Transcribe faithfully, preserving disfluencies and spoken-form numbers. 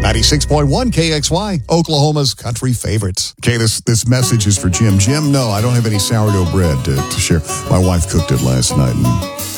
ninety-six point one K X Y, Oklahoma's country favorites. Okay, this, this message is for Jim. Jim, no, I don't have any sourdough bread to, to share. My wife cooked it last night, and